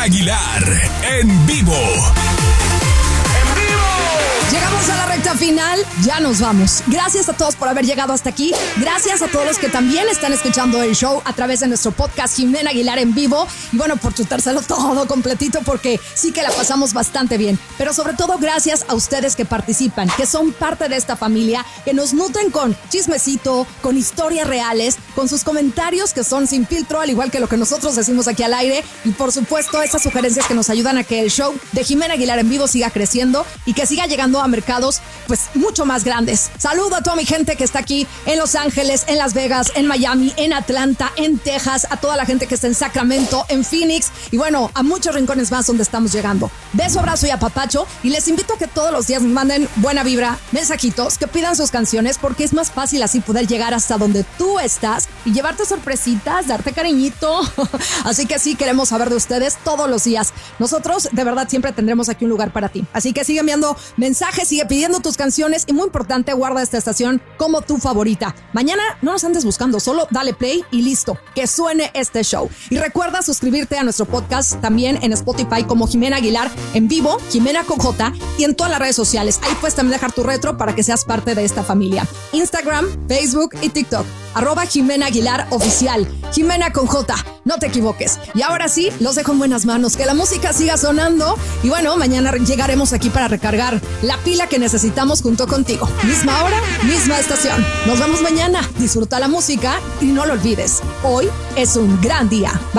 Aguilar en vivo. Llegamos a la recta final, ya nos vamos. Gracias a todos por haber llegado hasta aquí. Gracias a todos los que también están escuchando el show a través de nuestro podcast Jimena Aguilar en vivo. Y bueno, por chutárselo todo completito porque sí que la pasamos bastante bien. Pero sobre todo gracias a ustedes que participan, que son parte de esta familia, que nos nutren con chismecito, con historias reales, con sus comentarios que son sin filtro, al igual que lo que nosotros decimos aquí al aire. Y por supuesto esas sugerencias que nos ayudan a que el show de Jimena Aguilar en vivo siga creciendo y que siga llegando a mercados pues mucho más grandes. Saludo a toda mi gente que está aquí en Los Ángeles, en Las Vegas, en Miami, en Atlanta, en Texas, a toda la gente que está en Sacramento, en Phoenix y bueno, a muchos rincones más donde estamos llegando. Beso, abrazo y apapacho y les invito a que todos los días me manden buena vibra, mensajitos, que pidan sus canciones porque es más fácil así poder llegar hasta donde tú estás y llevarte sorpresitas, darte cariñito. Así que sí, queremos saber de ustedes todos los días. Nosotros de verdad siempre tendremos aquí un lugar para ti. Así que sigue enviando mensajes, sigue pidiendo tus canciones y muy importante, guarda esta estación como tu favorita. Mañana no nos andes buscando, solo dale play y listo, que suene este show. Y recuerda suscribirte a nuestro podcast también en Spotify como Jimena Aguilar en vivo, Jimena con J y en todas las redes sociales. Ahí puedes también dejar tu retro para que seas parte de esta familia. Instagram, Facebook y TikTok. @Jimena Aguilar Oficial. Jimena con J, no te equivoques. Y ahora sí, los dejo en buenas manos, que la música siga sonando. Y bueno, mañana llegaremos aquí para recargar la pila que necesitamos junto contigo. Misma hora, misma estación. Nos vemos mañana. Disfruta la música y no lo olvides. Hoy es un gran día. Bye.